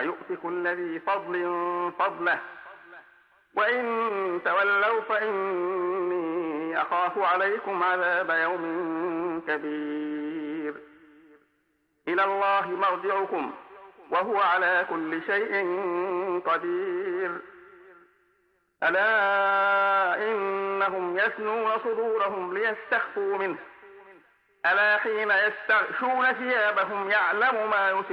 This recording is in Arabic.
ويؤت كل ذي فضل فضله، وإن تولوا فإني أخاف عليكم عذاب يوم كبير. إلى الله مرجعكم وهو على كل شيء قدير. ألا إنهم يثنون صدورهم ليستخفوا منه، ألا حين يستغشون ثيابهم يعلم ما يسرون